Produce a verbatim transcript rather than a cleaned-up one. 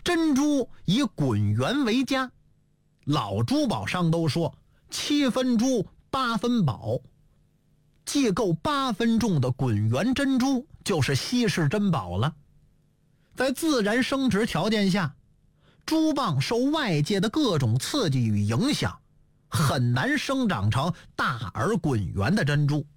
珍珠以滚圆为佳，老珠宝商都说七分珠八分宝，既够八分重的滚圆珍珠就是稀世珍宝了。在自然生殖条件下，珠蚌受外界的各种刺激与影响，很难生长成大而滚圆的珍珠。